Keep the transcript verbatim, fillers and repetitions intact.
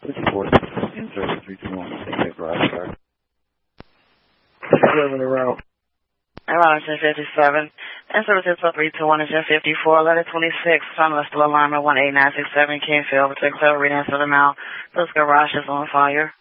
four zero three two one. Take garage car. Seven around. Around ten fifty-seven. And services for three two one and ten fifty-four. Letter twenty-six. Sunless still alarm at one eight nine six seven Kingfield. Take clear readings for the mouth. Those garages on fire.